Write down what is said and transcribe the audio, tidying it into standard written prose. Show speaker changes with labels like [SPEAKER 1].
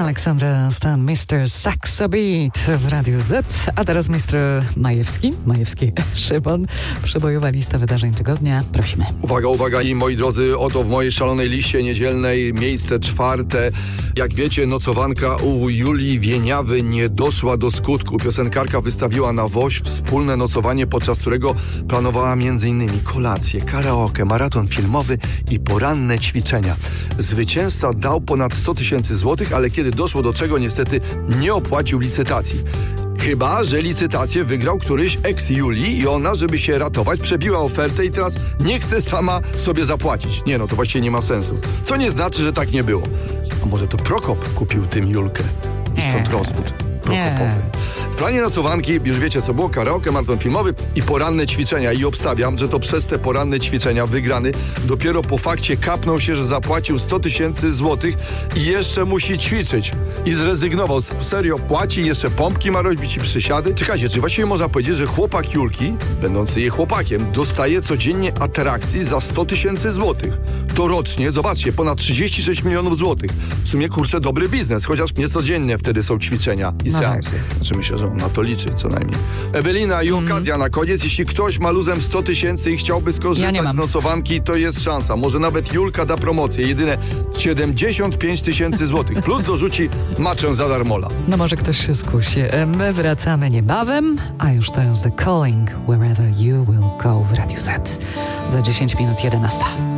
[SPEAKER 1] Aleksandra Stan, Mr. Saxo Beat w Radiu Z, a teraz Mr. Majewski, Szymon, przebojowa lista wydarzeń tygodnia. Prosimy.
[SPEAKER 2] Uwaga i moi drodzy, oto w mojej szalonej liście niedzielnej miejsce 4. Jak wiecie, nocowanka u Julii Wieniawy nie doszła do skutku. Piosenkarka wystawiła na WOŚP wspólne nocowanie, podczas którego planowała m.in. kolację, karaoke, maraton filmowy i poranne ćwiczenia. Zwycięzca dał ponad 100 000 złotych, ale kiedy doszło do czego, niestety nie opłacił licytacji. Chyba że licytację wygrał któryś ex Julii i ona, żeby się ratować, przebiła ofertę i teraz nie chce sama sobie zapłacić. Nie, no to właściwie nie ma sensu. Co nie znaczy, że tak nie było. A może to Prokop kupił tym Julkę i stąd rozwód prokopowy. W planie nocowanki, już wiecie co było, karaoke, maraton filmowy i poranne ćwiczenia. I obstawiam, że to przez te poranne ćwiczenia wygrany dopiero po fakcie kapnął się, że zapłacił 100 000 złotych i jeszcze musi ćwiczyć. I zrezygnował. Serio, płaci, jeszcze pompki ma robić i przysiady. Czekajcie, czy właściwie można powiedzieć, że chłopak Julki, będący jej chłopakiem, dostaje codziennie atrakcji za 100 000 złotych. To rocznie, zobaczcie, ponad 36 milionów złotych. W sumie, kurczę, dobry biznes, chociaż niecodziennie wtedy są ćwiczenia i seansy. Znaczy myślę, że on na to liczy co najmniej. Ewelina i okazja na koniec. Jeśli ktoś ma luzem 100 000 i chciałby skorzystać z nocowanki, to jest szansa. Może nawet Julka da promocję. Jedyne 75 000 złotych. Plus dorzuci maczę za darmola.
[SPEAKER 1] No może ktoś się skusi. My wracamy niebawem, a już to jest The Calling Wherever You Will Go w Radiu Z. Za 10 minut 11.